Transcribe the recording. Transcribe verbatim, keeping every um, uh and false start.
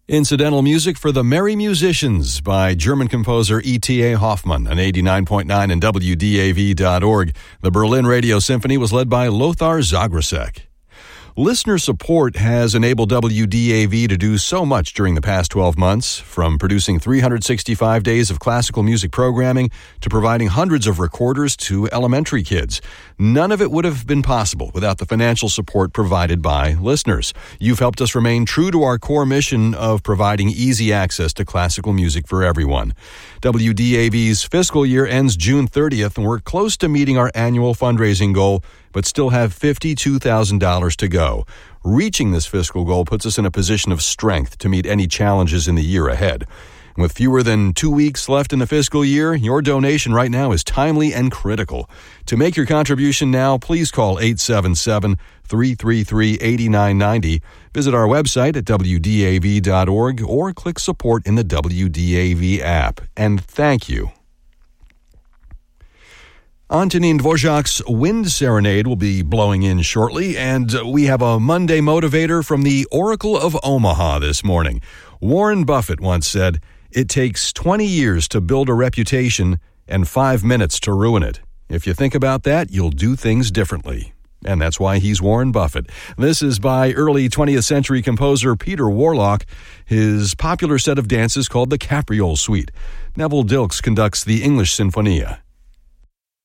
Incidental music for The Merry Musicians by German composer E T A Hoffmann on eighty-nine point nine and W D A V dot org. The Berlin Radio Symphony was led by Lothar Zagrasek. Listener support has enabled W D A V to do so much during the past twelve months, from producing three hundred sixty-five days of classical music programming to providing hundreds of recorders to elementary kids. None of it would have been possible without the financial support provided by listeners. You've helped us remain true to our core mission of providing easy access to classical music for everyone. W D A V's fiscal year ends June thirtieth, and we're close to meeting our annual fundraising goal, but still have fifty-two thousand dollars to go. Reaching this fiscal goal puts us in a position of strength to meet any challenges in the year ahead. With fewer than two weeks left in the fiscal year, your donation right now is timely and critical. To make your contribution now, please call eight seven seven, three three three, eight nine nine zero, visit our website at W D A V dot org, or click support in the W D A V app. And thank you. Antonin Dvorak's Wind Serenade will be blowing in shortly, and we have a Monday motivator from the Oracle of Omaha this morning. Warren Buffett once said, "It takes twenty years to build a reputation and five minutes to ruin it. If you think about that, you'll do things differently." And that's why he's Warren Buffett. This is by early twentieth century composer Peter Warlock, his popular set of dances called the Capriole Suite. Neville Dilks conducts the English Sinfonia.